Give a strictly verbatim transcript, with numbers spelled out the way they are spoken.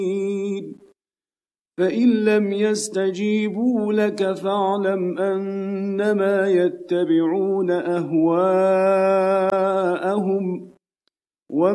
فإن لم يستجيبوا لك فاعلم أنما يتبعون أهواءهم